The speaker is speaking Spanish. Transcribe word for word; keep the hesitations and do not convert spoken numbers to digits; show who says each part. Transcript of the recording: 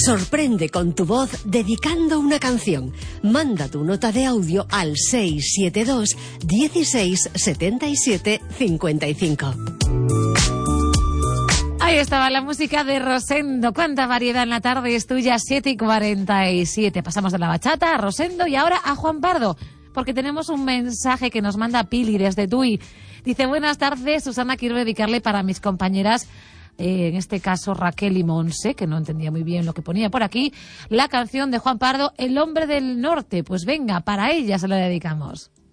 Speaker 1: Sorprende con tu voz dedicando una canción. Manda tu nota de audio al seis siete dos, dieciséis, setenta y siete, cincuenta y cinco.
Speaker 2: Ahí estaba la música de Rosendo. Cuánta variedad en la tarde, es tuya, siete y cuarenta y siete. Pasamos de la bachata a Rosendo y ahora a Juan Pardo, porque tenemos un mensaje que nos manda Pili desde Tui. Dice, buenas tardes, Susana, quiero dedicarle para mis compañeras, eh, en este caso Raquel y Monse, que no entendía muy bien lo que ponía por aquí, la canción de Juan Pardo, El hombre del norte. Pues venga, para ella se la dedicamos.